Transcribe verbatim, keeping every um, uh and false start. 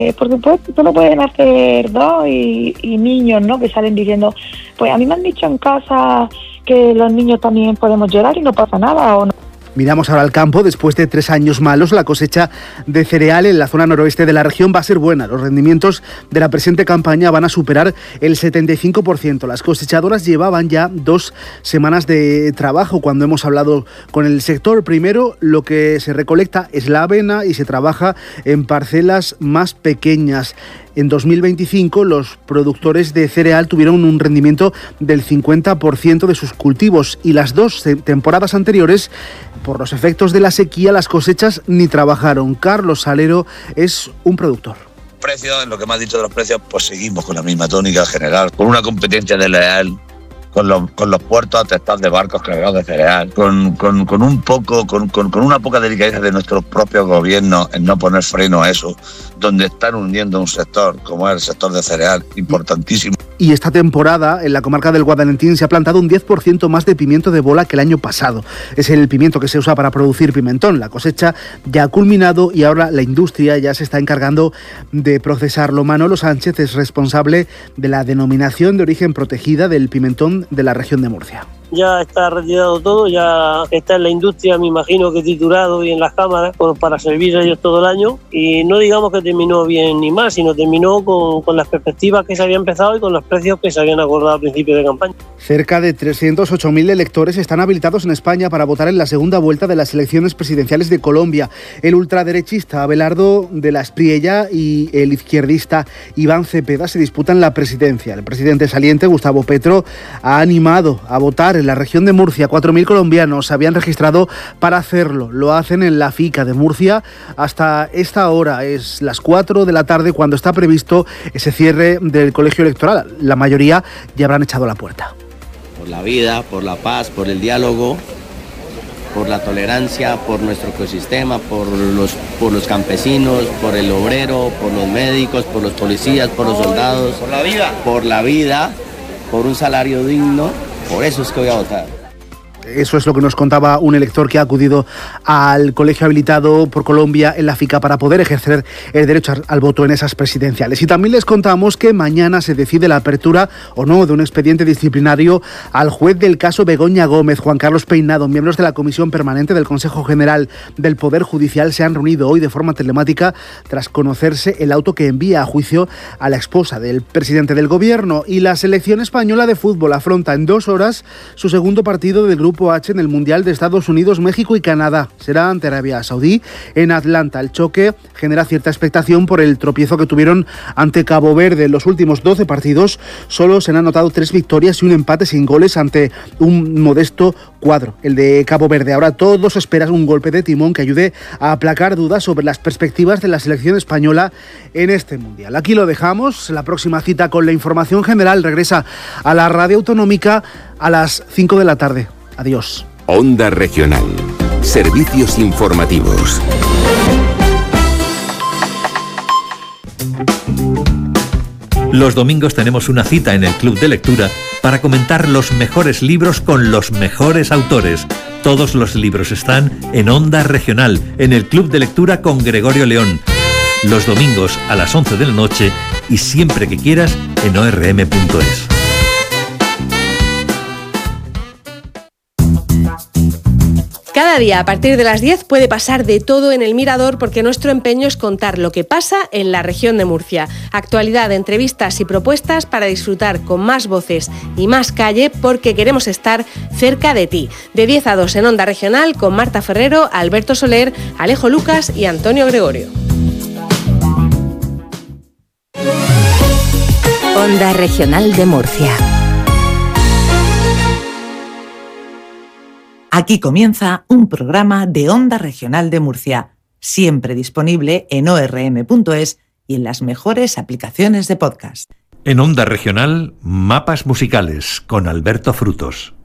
Eh, por supuesto, esto lo pueden hacer dos y, y niños, ¿no? Que salen diciendo, pues a mí me han dicho en casa que los niños también podemos llorar y no pasa nada, ¿o no? Miramos ahora al campo. Después de tres años malos, la cosecha de cereal en la zona noroeste de la región va a ser buena. Los rendimientos de la presente campaña van a superar el setenta y cinco por ciento. Las cosechadoras llevaban ya dos semanas de trabajo cuando hemos hablado con el sector. Primero, lo que se recolecta es la avena y se trabaja en parcelas más pequeñas. En dos mil veinticinco, los productores de cereal tuvieron un rendimiento del cincuenta por ciento de sus cultivos y las dos temporadas anteriores, por los efectos de la sequía, las cosechas ni trabajaron. Carlos Salero es un productor. Precios, en lo que me has dicho de los precios, pues seguimos con la misma tónica general, con una competencia desleal con los, con los puertos atestados de barcos cargados de cereal, con, con, con un poco, con, con, con una poca delicadeza de nuestros propios gobiernos en no poner freno a eso, donde están hundiendo un sector como es el sector de cereal, importantísimo. Y esta temporada en la comarca del Guadalentín se ha plantado un diez por ciento más de pimiento de bola que el año pasado. Es el pimiento que se usa para producir pimentón. La cosecha ya ha culminado y ahora la industria ya se está encargando de procesarlo. Manolo Sánchez es responsable de la denominación de origen protegida del pimentón de la región de Murcia. Ya está retirado todo, ya está en la industria, me imagino que triturado y en las cámaras para servir a ellos todo el año, y no digamos que terminó bien ni mal, sino terminó con, con las perspectivas que se había empezado y con los precios que se habían acordado al principio de campaña. Cerca de trescientos ocho mil electores están habilitados en España para votar en la segunda vuelta de las elecciones presidenciales de Colombia. El ultraderechista Abelardo de la Espriella y el izquierdista Iván Cepeda se disputan la presidencia. El presidente saliente, Gustavo Petro, ha animado a votar. En la región de Murcia, cuatro mil colombianos se habían registrado para hacerlo. Lo hacen en la FICA de Murcia hasta esta hora. Es las cuatro de la tarde cuando está previsto ese cierre del colegio electoral. La mayoría ya habrán echado la puerta. Por la vida, por la paz, por el diálogo, por la tolerancia, por nuestro ecosistema, por los, por los campesinos, por el obrero, por los médicos, por los policías, por los soldados. Por la vida. Por la vida, por un salario digno. Por eso es que voy a votar. Eso es lo que nos contaba un elector que ha acudido al colegio habilitado por Colombia en la FICA para poder ejercer el derecho al voto en esas presidenciales. Y también les contamos que mañana se decide la apertura o no de un expediente disciplinario al juez del caso Begoña Gómez. Juan Carlos Peinado, miembros de la Comisión Permanente del Consejo General del Poder Judicial, se han reunido hoy de forma telemática tras conocerse el auto que envía a juicio a la esposa del presidente del gobierno. Y la selección española de fútbol afronta en dos horas su segundo partido del grupo H en el Mundial de Estados Unidos, México y Canadá. Será ante Arabia Saudí en Atlanta. El choque genera cierta expectación por el tropiezo que tuvieron ante Cabo Verde. En los últimos doce partidos solo se han anotado tres victorias y un empate sin goles ante un modesto cuadro, el de Cabo Verde. Ahora todos esperan un golpe de timón que ayude a aplacar dudas sobre las perspectivas de la selección española en este Mundial. Aquí lo dejamos. La próxima cita con la información general regresa a la radio autonómica a las cinco de la tarde. Adiós. Onda Regional. Servicios informativos. Los domingos tenemos una cita en el Club de Lectura para comentar los mejores libros con los mejores autores. Todos los libros están en Onda Regional, en el Club de Lectura con Gregorio León. Los domingos a las once de la noche y siempre que quieras en o erre eme punto es. Cada día a partir de las diez puede pasar de todo en El Mirador porque nuestro empeño es contar lo que pasa en la región de Murcia. Actualidad, entrevistas y propuestas para disfrutar con más voces y más calle porque queremos estar cerca de ti. De diez a dos en Onda Regional con Marta Ferrero, Alberto Soler, Alejo Lucas y Antonio Gregorio. Onda Regional de Murcia. Aquí comienza un programa de Onda Regional de Murcia, siempre disponible en o erre eme punto es y en las mejores aplicaciones de podcast. En Onda Regional, Mapas Musicales con Alberto Frutos.